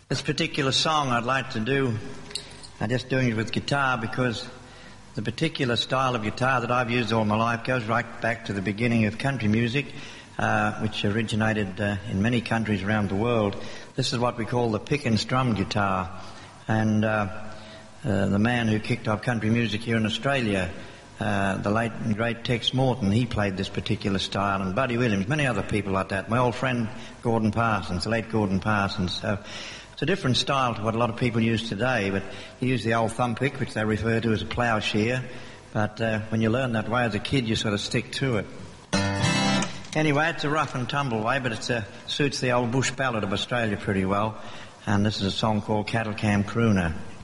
This particular song I'd like to do, I'm just doing it with guitar because the particular style of guitar that I've used all my life goes right back to the beginning of country music, which originated in many countries around the world. This is what we call the pick and strum guitar. And the man who kicked off country music here in Australia, the late and great Tex Morton, he played this particular style, and Buddy Williams, many other people like that. My old friend Gordon Parsons, the late Gordon Parsons. So it's a different style to what a lot of people use today, but you use the old thumb pick, which they refer to as a ploughshare. But when you learn that way as a kid, you sort of stick to it. Anyway, it's a rough and tumble way, but it suits the old bush ballad of Australia pretty well. And this is a song called Cattle Camp Crooner.